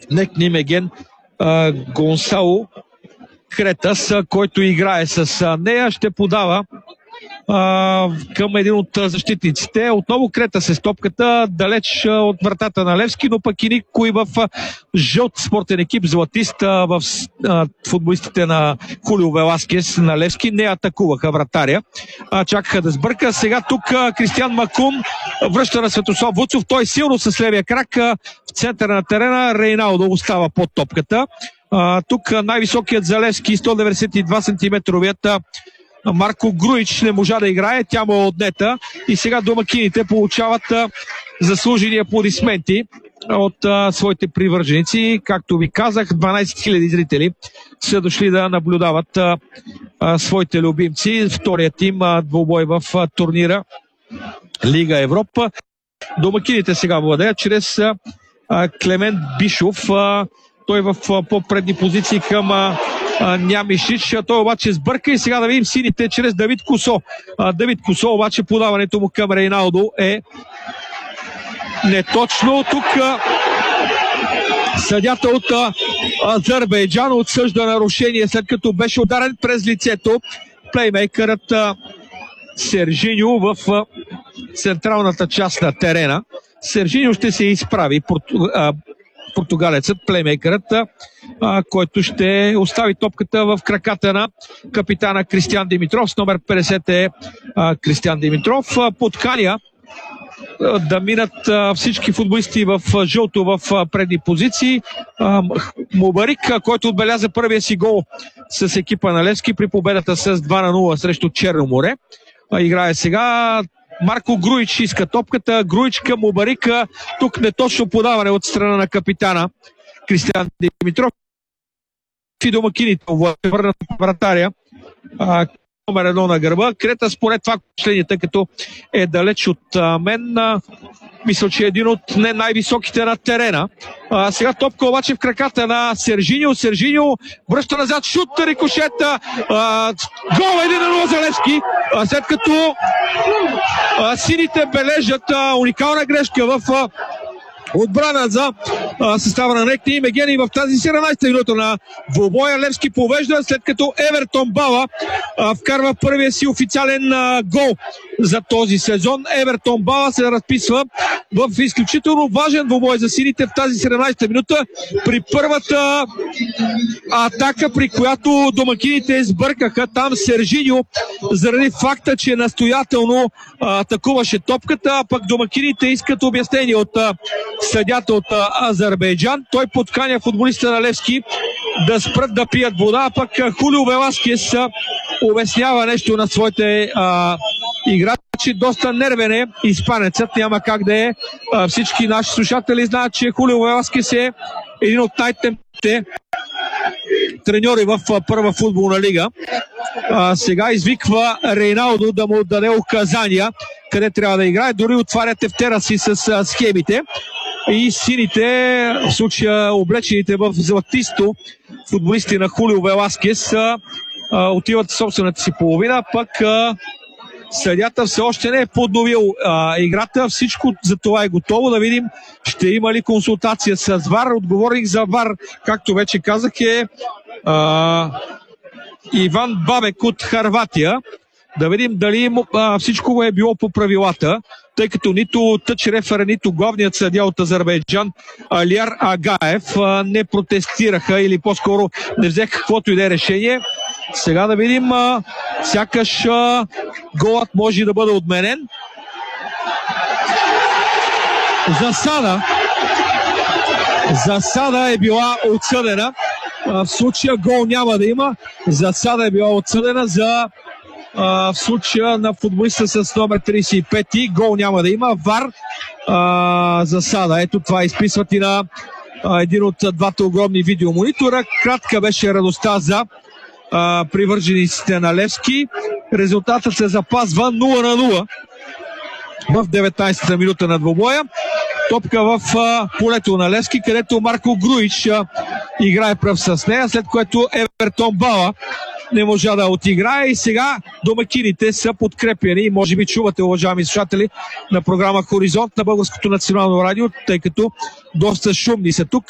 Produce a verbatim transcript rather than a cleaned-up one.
Нек Нимеген Гонсало Кретас, който играе с нея, ще подава а, към един от защитниците. Отново Кретас е с топката, далеч от вратата на Левски, но пък и никой в жълт спортен екип златист, в а, футболистите на Хулио Веласкес на Левски не атакуваха вратаря. А, чакаха да сбърка. Сега тук а, Кристиан Макун връща на Светослав Вуцов. Той силно с левия крак а, в центъра на терена. Рейналдо остава под топката. А, тук най-високият за Левски, сто деветдесет и два сантиметровият Марко Груич не можа да играе, тя му е отнета и сега домакините получават а, заслужени аплодисменти от а, своите привърженици. Както ви казах, дванайсет хиляди зрители са дошли да наблюдават а, а, своите любимци. Вторият им а, двубой в а, турнира Лига Европа. Домакините сега владеят чрез а, а, Клемент Бишов. А, той в а, по-предни позиции към а, Нямишич. Той обаче сбърка и сега да видим сините чрез Давид Косо. А, Давид Косо обаче подаването му към Рейналдо е неточно. Тук а, съдята от а, Азербайджан отсъжда нарушение, след като беше ударен през лицето. Плеймейкърът а, Сержиньо в а, централната част на терена. Сержиньо ще се изправи. Порту, а, португалецът, плеймейкърът, а, който ще остави топката в краката на капитана Кристиан Димитров. С номер петдесет е а, Кристиан Димитров. А, подканя а, да минат а, всички футболисти в а, жълто в а, предни позиции. А, Мубарик, а, който отбеляза първия си гол с екипа на Левски при победата с два на нула срещу Черно море. А, играе сега Марко Груич, иска топката. Груич към Мубарика. Тук неточно подаване от страна на капитана Кристиан Димитров. И домакините върнат вратаря. А, номер едно на гърба. Крета според това впечатление, тъй като е далеч от а, мен. А, мисля, че е един от не най-високите на терена. А, сега топка обаче в краката на Сержиньо. Сержиньо връща назад, шут, рикошета. А, гол един на нула за Левски. А, след като а, сините бележат а, уникална грешка в а, отбрана за а, състава на Нек Нимеген и в тази седемнайсета минута на двубоя Левски повежда, след като Евертон Бала а, вкарва първия си официален а, гол за този сезон. Евертон Бала се разписва в изключително важен двубой за сините в тази седемнайсета минута при първата атака, при която домакините избъркаха. Там Сержиньо заради факта, че настоятелно а, атакуваше топката, а пък домакините искат обяснение от а, съдята от а, Азербайджан. Той подканя футболиста на Левски да спрат да пият вода, а пък Хулио Веласкес обяснява нещо на своите а, играчи. Доста нервен е испанецът, няма как да е. А, всички наши слушатели знаят, че Хулио Веласкес е един от най-темните треньори в а, първа футболна лига. А, сега извиква Рейналдо да му даде указания къде трябва да играе. Дори отваря тефтера си с а, схемите. И сините, в случая облечените в златисто, футболисти на Хулио Веласкес а, а, отиват в собствената си половина, пък а, съдята все още не е подновил а, играта. Всичко за това е готово. Да видим ще има ли консултация с ВАР. Отговорник за ВАР, както вече казах, е а, Иван Бабек от Харватия. Да видим дали а, всичко му е било по правилата, тъй като нито тъч рефера, нито главният съдия от Азербайджан Алияр Агаев а, не протестираха или по-скоро не взеха каквото и да е решение. Сега да видим, а, сякаш а, голът може да бъде отменен. Засада. Засада е била отсъдена. А, в случая гол няма да има. Засада е била отсъдена за Uh, в случая на футболиста с номер трийсет и пет. Гол няма да има. ВАР uh, засада. Ето това изписват и на uh, един от двата огромни видеомонитора. Кратка беше радостта за uh, привържениците на Левски. Резултатът се запазва нула на нула в деветнайсета минута на двубоя. Топка в uh, полето на Левски, където Марко Груич uh, играе пръв с нея, след което Евертон Бала не можа да отиграе и сега домакините са подкрепени. Може би чувате, уважаеми слушатели, на програма Хоризонт на Българското национално радио, тъй като доста шумни са тук.